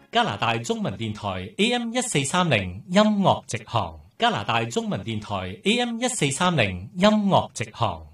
加拿大中文電台 AM 1430音樂直航，加拿大中文電台 AM 1430音樂直航。